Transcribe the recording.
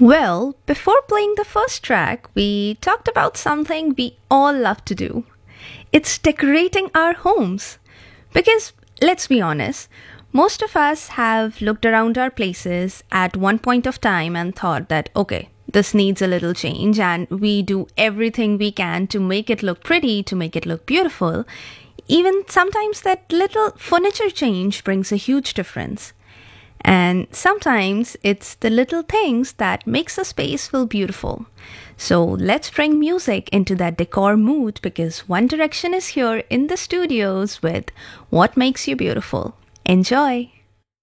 Well, before playing the first track, we talked about something we all love to do. It's decorating our homes. Because, let's be honest, most of us have looked around our places at one point of time and thought that, okay, this needs a little change, and we do everything we can to make it look pretty, to make it look beautiful. Even sometimes that little furniture change brings a huge difference. And sometimes it's the little things that makes a space feel beautiful. So let's bring music into that decor mood because One Direction is here in the studios with What Makes You Beautiful. Enjoy!